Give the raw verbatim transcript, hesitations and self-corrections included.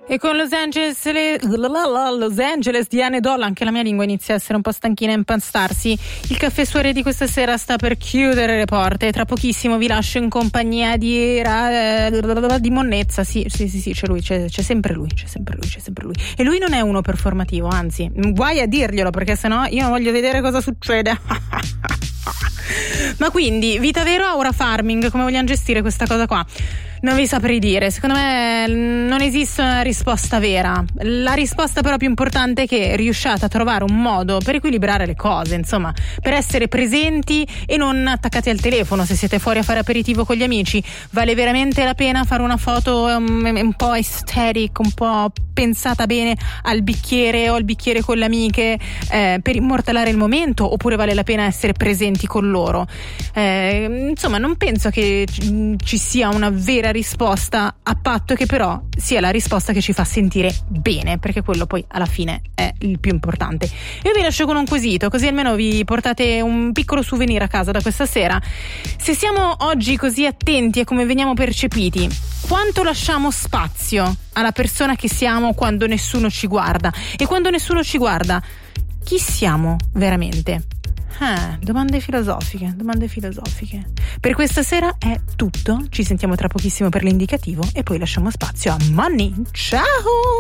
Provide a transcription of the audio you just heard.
E con Los Angeles, le, Los Angeles di Anne Doll, anche la mia lingua inizia a essere un po' stanchina e impastarsi. Il caffè Soirée di questa sera sta per chiudere le porte. Tra pochissimo vi lascio in compagnia di di Monnezza. Sì, sì, sì, sì, c'è lui, c'è, c'è sempre lui, c'è sempre lui, c'è sempre lui. E lui non è uno performativo, anzi, guai a dirglielo, perché sennò io non voglio vedere cosa succede. Ma quindi, vita vero o aura farming? Come vogliamo gestire questa cosa qua? Non vi saprei dire, secondo me non esiste una risposta vera. La risposta però più importante è che riusciate a trovare un modo per equilibrare le cose, insomma, per essere presenti e non attaccati al telefono. Se siete fuori a fare aperitivo con gli amici, vale veramente la pena fare una foto um, un po' aesthetic, un po' pensata bene al bicchiere o al bicchiere con le amiche, eh, per immortalare il momento, oppure vale la pena essere presenti con loro? Eh, insomma, non penso che ci sia una vera risposta, a patto che però sia la risposta che ci fa sentire bene, perché quello poi alla fine è il più importante. Io vi lascio con un quesito, così almeno vi portate un piccolo souvenir a casa da questa sera. Se siamo oggi così attenti a come veniamo percepiti, quanto lasciamo spazio alla persona che siamo quando nessuno ci guarda? E quando nessuno ci guarda, chi siamo veramente? Ah, domande filosofiche, domande filosofiche. Per questa sera è tutto. Ci sentiamo tra pochissimo per l'indicativo e poi lasciamo spazio a Money. Ciao!